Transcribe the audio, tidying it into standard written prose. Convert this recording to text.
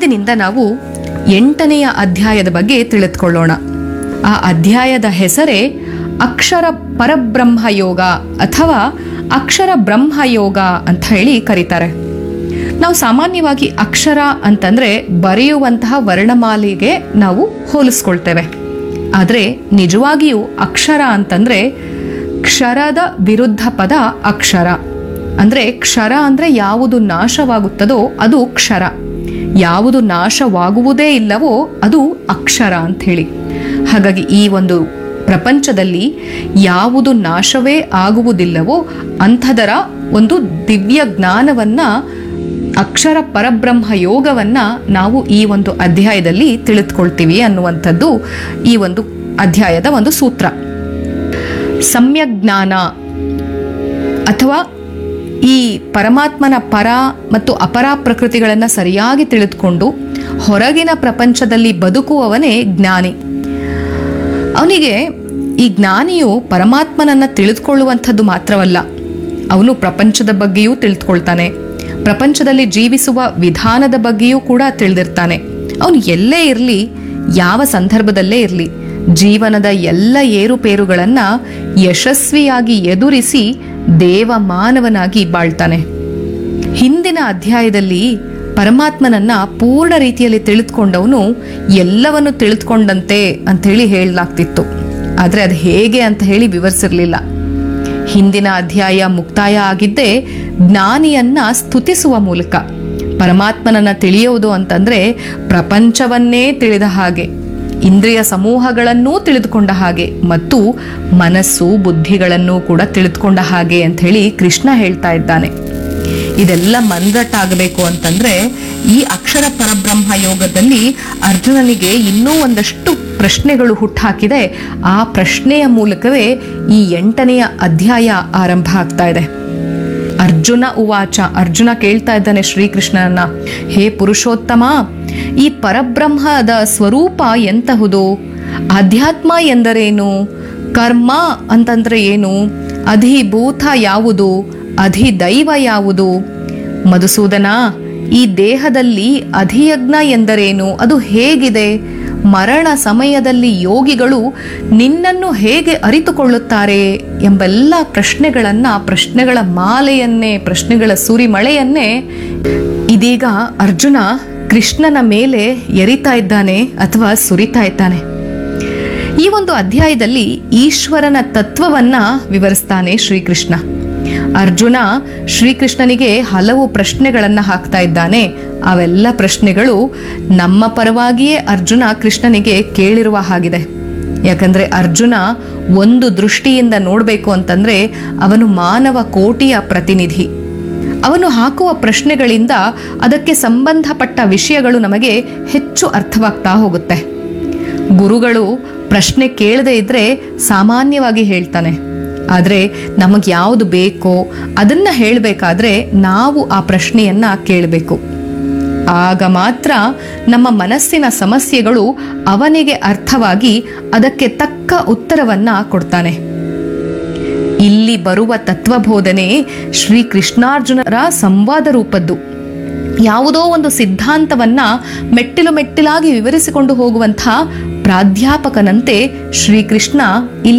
ಇಂದಿನಿಂದ ನಾವು 8ನೆಯ ಅಧ್ಯಾಯದ ಬಗ್ಗೆ ತಿಳಿದುಕೊಳ್ಳೋಣ. ಆ ಅಧ್ಯಾಯದ ಹೆಸರೇ ಅಕ್ಷರ ಪರಬ್ರಹ್ಮ ಯೋಗ ಅಥವಾ ಅಕ್ಷರ ಬ್ರಹ್ಮ ಯೋಗ ಅಂತ ಹೇಳಿ ಕರೀತಾರೆ. ನಾವು ಸಾಮಾನ್ಯವಾಗಿ ಅಕ್ಷರ ಅಂತಂದ್ರೆ ಬರೆಯುವಂತಹ ವರ್ಣಮಾಲೆಗೆ ನಾವು ಹೋಲಿಸ್ಕೊಳ್ತೇವೆ. ಆದರೆ ನಿಜವಾಗಿಯೂ ಅಕ್ಷರ ಅಂತಂದ್ರೆ ಕ್ಷರದ ವಿರುದ್ಧ ಪದ ಅಕ್ಷರ. ಅಂದ್ರೆ ಕ್ಷರ ಅಂದ್ರೆ ಯಾವುದು ನಾಶವಾಗುತ್ತದೋ ಅದು ಕ್ಷರ, ಯಾವುದು ನಾಶವಾಗುವುದೇ ಇಲ್ಲವೋ ಅದು ಅಕ್ಷರ ಅಂತ ಹೇಳಿ. ಹಾಗಾಗಿ ಈ ಒಂದು ಪ್ರಪಂಚದಲ್ಲಿ ಯಾವುದು ನಾಶವೇ ಆಗುವುದಿಲ್ಲವೋ ಅಂಥದರ ಒಂದು ದಿವ್ಯ ಜ್ಞಾನವನ್ನ, ಅಕ್ಷರ ಪರಬ್ರಹ್ಮ ಯೋಗವನ್ನ ನಾವು ಈ ಒಂದು ಅಧ್ಯಾಯದಲ್ಲಿ ತಿಳಿದುಕೊಳ್ತೀವಿ ಅನ್ನುವಂಥದ್ದು ಈ ಒಂದು ಅಧ್ಯಾಯದ ಒಂದು ಸೂತ್ರ. ಸಮ್ಯಕ್ ಜ್ಞಾನ ಅಥವಾ ಈ ಪರಮಾತ್ಮನ ಪರ ಮತ್ತು ಅಪರ ಪ್ರಕೃತಿಗಳನ್ನು ಸರಿಯಾಗಿ ತಿಳಿದುಕೊಂಡು ಹೊರಗಿನ ಪ್ರಪಂಚದಲ್ಲಿ ಬದುಕುವವನೇ ಜ್ಞಾನಿ. ಅವನಿಗೆ ಈ ಜ್ಞಾನಿಯು ಪರಮಾತ್ಮನನ್ನ ತಿಳಿದುಕೊಳ್ಳುವಂಥದ್ದು ಮಾತ್ರವಲ್ಲ, ಅವನು ಪ್ರಪಂಚದ ಬಗ್ಗೆಯೂ ತಿಳಿದುಕೊಳ್ತಾನೆ, ಪ್ರಪಂಚದಲ್ಲಿ ಜೀವಿಸುವ ವಿಧಾನದ ಬಗ್ಗೆಯೂ ಕೂಡ ತಿಳಿದಿರ್ತಾನೆ. ಅವನು ಎಲ್ಲೇ ಇರಲಿ, ಯಾವ ಸಂದರ್ಭದಲ್ಲೇ ಇರಲಿ, ಜೀವನದ ಎಲ್ಲ ಏರುಪೇರುಗಳನ್ನ ಯಶಸ್ವಿಯಾಗಿ ಎದುರಿಸಿ ದೇವ ಮಾನವನಾಗಿ ಬಾಳ್ತಾನೆ. ಹಿಂದಿನ ಅಧ್ಯಾಯದಲ್ಲಿ ಪರಮಾತ್ಮನನ್ನ ಪೂರ್ಣ ರೀತಿಯಲ್ಲಿ ತಿಳಿದುಕೊಂಡವನು ಎಲ್ಲವನ್ನು ತಿಳಿದುಕೊಂಡಂತೆ ಅಂತ ಹೇಳಿ ಹೇಳಲಾಗ್ತಿತ್ತು. ಆದ್ರೆ ಅದು ಹೇಗೆ ಅಂತ ಹೇಳಿ ವಿವರಿಸಿರ್ಲಿಲ್ಲ. ಹಿಂದಿನ ಅಧ್ಯಾಯ ಮುಕ್ತಾಯ ಆಗಿದ್ದೇ ಜ್ಞಾನಿಯನ್ನ ಸ್ತುತಿಸುವ ಮೂಲಕ. ಪರಮಾತ್ಮನನ್ನ ತಿಳಿಯೋದು ಅಂತಂದ್ರೆ ಪ್ರಪಂಚವನ್ನೇ ತಿಳಿದ ಹಾಗೆ, ಇಂದ್ರಿಯ ಸಮೂಹಗಳನ್ನೂ ತಿಳಿದುಕೊಂಡ ಹಾಗೆ ಮತ್ತು ಮನಸ್ಸು ಬುದ್ಧಿಗಳನ್ನೂ ಕೂಡ ತಿಳಿದುಕೊಂಡ ಹಾಗೆ ಅಂತ ಹೇಳಿ ಕೃಷ್ಣ ಹೇಳ್ತಾ ಇದ್ದಾನೆ. ಇದೆಲ್ಲ ಮಂದಟ್ಟಾಗಬೇಕು ಅಂತಂದ್ರೆ ಈ ಅಕ್ಷರ ಪರಬ್ರಹ್ಮ ಯೋಗದಲ್ಲಿ ಅರ್ಜುನನಿಗೆ ಇನ್ನೂ ಒಂದಷ್ಟು ಪ್ರಶ್ನೆಗಳು ಹುಟ್ಟಾಕಿದೆ. ಆ ಪ್ರಶ್ನೆಯ ಮೂಲಕವೇ ಈ 8ನೆಯ ಅಧ್ಯಾಯ ಆರಂಭ ಆಗ್ತಾ ಇದೆ. ಅರ್ಜುನ ಉವಾಚ, ಅರ್ಜುನ ಕೇಳ್ತಾ ಇದ್ದಾನೆ ಶ್ರೀಕೃಷ್ಣನನ್ನ, ಹೇ ಪುರುಷೋತ್ತಮ, ಈ ಪರಬ್ರಹ್ಮದ ಸ್ವರೂಪ ಎಂತಹುದು? ಅಧ್ಯಾತ್ಮ ಎಂದರೇನು? ಕರ್ಮ ಅಂತಂದ್ರೆ ಏನು? ಅಧಿಭೂತ ಯಾವುದು? ಅಧಿದೈವ ಯಾವುದು? ಮಧುಸೂದನ, ಈ ದೇಹದಲ್ಲಿ ಅಧಿಯಜ್ಞ ಎಂದರೇನು? ಅದು ಹೇಗಿದೆ? ಮರಣ ಸಮಯದಲ್ಲಿ ಯೋಗಿಗಳು ನಿನ್ನನ್ನು ಹೇಗೆ ಅರಿತುಕೊಳ್ಳುತ್ತಾರೆ ಎಂಬೆಲ್ಲ ಪ್ರಶ್ನೆಗಳ ಮಾಲೆಯನ್ನೇ, ಪ್ರಶ್ನೆಗಳ ಸುರಿಮಳೆಯನ್ನೇ ಇದೀಗ ಅರ್ಜುನ ಕೃಷ್ಣನ ಮೇಲೆ ಎರಿತಾ ಇದ್ದಾನೆ ಅಥವಾ ಸುರಿತಾ ಇದ್ದಾನೆ. ಈ ಒಂದು ಅಧ್ಯಾಯದಲ್ಲಿ ಈಶ್ವರನ ತತ್ವವನ್ನ ವಿವರಿಸ್ತಾನೆ ಶ್ರೀಕೃಷ್ಣ. ಅರ್ಜುನ ಶ್ರೀಕೃಷ್ಣನಿಗೆ ಹಲವು ಪ್ರಶ್ನೆಗಳನ್ನ ಹಾಕ್ತಾ ಇದ್ದಾನೆ. ಅವೆಲ್ಲ ಪ್ರಶ್ನೆಗಳು ನಮ್ಮ ಪರವಾಗಿಯೇ ಅರ್ಜುನ ಕೃಷ್ಣನಿಗೆ ಕೇಳಿರುವ ಹಾಗಿದೆ. ಯಾಕಂದ್ರೆ ಅರ್ಜುನ ಒಂದು ದೃಷ್ಟಿಯಿಂದ ನೋಡ್ಬೇಕು ಅಂತಂದ್ರೆ ಅವನು ಮಾನವ ಕೋಟಿಯ ಪ್ರತಿನಿಧಿ. ಅವನು ಹಾಕುವ ಪ್ರಶ್ನೆಗಳಿಂದ ಅದಕ್ಕೆ ಸಂಬಂಧಪಟ್ಟ ವಿಷಯಗಳು ನಮಗೆ ಹೆಚ್ಚು ಅರ್ಥವಾಗ್ತಾ ಹೋಗುತ್ತೆ. ಗುರುಗಳು ಪ್ರಶ್ನೆ ಕೇಳದೆ ಇದ್ರೆ ಸಾಮಾನ್ಯವಾಗಿ ಹೇಳ್ತಾನೆ, ಆದರೆ ನಮಗೆ ಯಾವುದು ಬೇಕೋ ಅದನ್ನ ಹೇಳಬೇಕಾದ್ರೆ ನಾವು ಆ ಪ್ರಶ್ನೆಯನ್ನ ಕೇಳಬೇಕು. ಆಗ ಮಾತ್ರ ನಮ್ಮ ಮನಸ್ಸಿನ ಸಮಸ್ಯೆಗಳು ಅವನಿಗೆ ಅರ್ಥವಾಗಿ ಅದಕ್ಕೆ ತಕ್ಕ ಉತ್ತರವನ್ನ ಕೊಡ್ತಾನೆ. ಇಲ್ಲಿ ಬರುವ ತತ್ವಬೋಧನೆ ಶ್ರೀ ಕೃಷ್ಣಾರ್ಜುನರ ಸಂವಾದ ರೂಪದ್ದು. ಯಾವುದೋ ಒಂದು ಸಿದ್ಧಾಂತವನ್ನ ಮೆಟ್ಟಿಲು ಮೆಟ್ಟಿಲಾಗಿ ವಿವರಿಸಿಕೊಂಡು ಹೋಗುವಂತಹ ಪ್ರಾಧ್ಯಾಪಕನಂತೆ ಶ್ರೀಕೃಷ್ಣ ಇಲ್ಲಿ